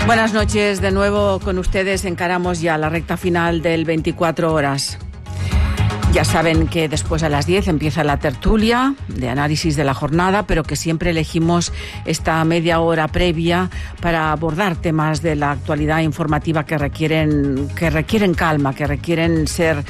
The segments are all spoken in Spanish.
Buenas noches, de nuevo con ustedes. Encaramos ya la recta final del 24 horas. Ya saben que después a las 10 empieza la tertulia de análisis de la jornada, pero que siempre elegimos esta media hora previa para abordar temas de la actualidad informativa que requieren calma, que requieren ser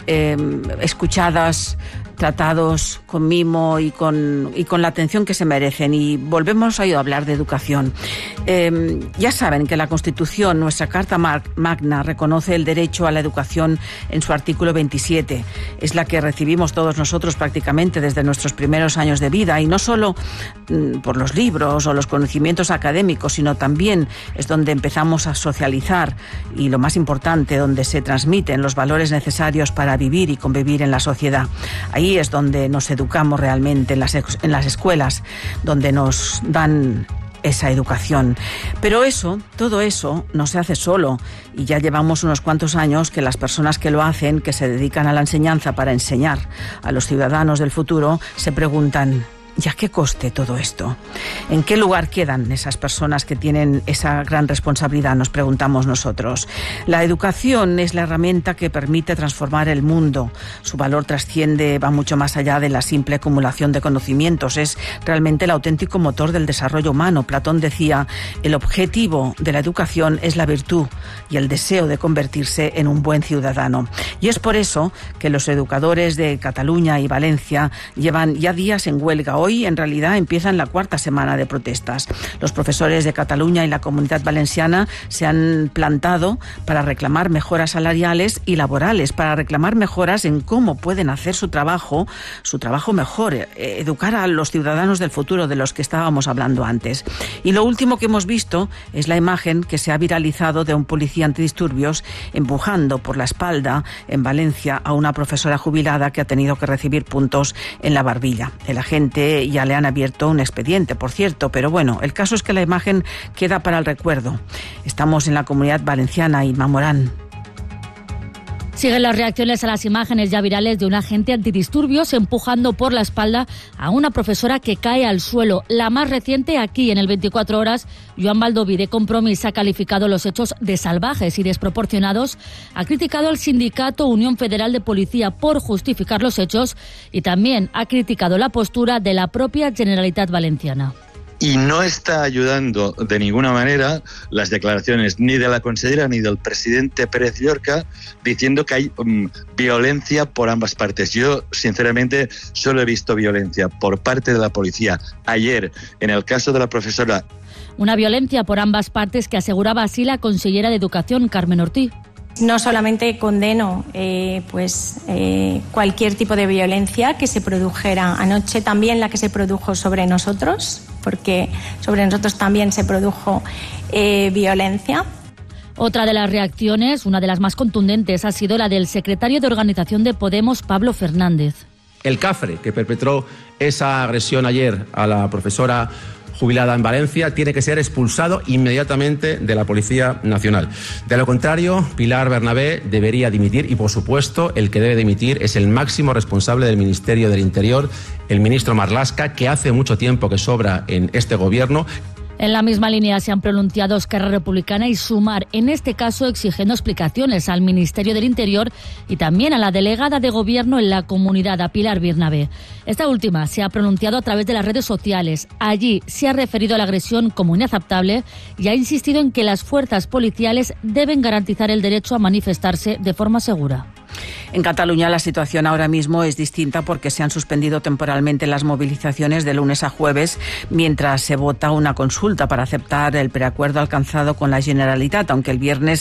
escuchadas, tratados con mimo y con la atención que se merecen. Y volvemos a hablar de educación. Ya saben que la Constitución, nuestra Carta Magna, reconoce el derecho a la educación en su artículo 27. Es la que recibimos todos nosotros prácticamente desde nuestros primeros años de vida, y no solo por los libros o los conocimientos académicos, sino también es donde empezamos a socializar y, lo más importante, donde se transmiten los valores necesarios para vivir y convivir en la sociedad. Ahí es donde nos educamos realmente, en las escuelas, donde nos dan esa educación. Pero todo eso no se hace solo, y ya llevamos unos cuantos años que las personas que lo hacen, que se dedican a la enseñanza para enseñar a los ciudadanos del futuro, se preguntan: ¿y a qué coste todo esto? ¿En qué lugar quedan esas personas que tienen esa gran responsabilidad?, nos preguntamos nosotros. La educación es la herramienta que permite transformar el mundo. Su valor trasciende, va mucho más allá de la simple acumulación de conocimientos. Es realmente el auténtico motor del desarrollo humano. Platón decía: el objetivo de la educación es la virtud y el deseo de convertirse en un buen ciudadano. Y es por eso que los educadores de Cataluña y Valencia llevan ya días en huelga. Hoy, en realidad, empiezan la cuarta semana de protestas. Los profesores de Cataluña y la Comunidad Valenciana se han plantado para reclamar mejoras salariales y laborales, para reclamar mejoras en cómo pueden hacer su trabajo mejor, educar a los ciudadanos del futuro de los que estábamos hablando antes. Y lo último que hemos visto es la imagen que se ha viralizado de un policía antidisturbios empujando por la espalda en Valencia a una profesora jubilada que ha tenido que recibir puntos en la barbilla. El agente ya le han abierto un expediente, por cierto, pero bueno, el caso es que la imagen queda para el recuerdo. Estamos en la Comunidad Valenciana. Inma Morán. Siguen las reacciones a las imágenes ya virales de un agente antidisturbios empujando por la espalda a una profesora que cae al suelo. La más reciente, aquí en el 24 horas, Joan Baldoví, de Compromís, ha calificado los hechos de salvajes y desproporcionados. Ha criticado al sindicato Unión Federal de Policía por justificar los hechos y también ha criticado la postura de la propia Generalitat Valenciana. Y no está ayudando de ninguna manera las declaraciones ni de la consellera ni del presidente Pérez Llorca diciendo que hay violencia por ambas partes. Yo, sinceramente, solo he visto violencia por parte de la policía. Ayer, en el caso de la profesora. Una violencia por ambas partes que aseguraba así la consellera de Educación, Carmen Ortiz. No solamente condeno cualquier tipo de violencia que se produjera anoche, también la que se produjo sobre nosotros, porque sobre nosotros también se produjo violencia. Otra de las reacciones, una de las más contundentes, ha sido la del secretario de Organización de Podemos, Pablo Fernández. El cafre que perpetró esa agresión ayer a la profesora jubilada en Valencia tiene que ser expulsado inmediatamente de la Policía Nacional. De lo contrario, Pilar Bernabé debería dimitir y, por supuesto, el que debe dimitir es el máximo responsable del Ministerio del Interior, el ministro Marlaska, que hace mucho tiempo que sobra en este gobierno. En la misma línea se han pronunciado Esquerra Republicana y Sumar, en este caso exigiendo explicaciones al Ministerio del Interior y también a la delegada de Gobierno en la comunidad, a Pilar Bernabé. Esta última se ha pronunciado a través de las redes sociales. Allí se ha referido a la agresión como inaceptable y ha insistido en que las fuerzas policiales deben garantizar el derecho a manifestarse de forma segura. En Cataluña la situación ahora mismo es distinta porque se han suspendido temporalmente las movilizaciones de lunes a jueves mientras se vota una consulta para aceptar el preacuerdo alcanzado con la Generalitat, aunque el viernes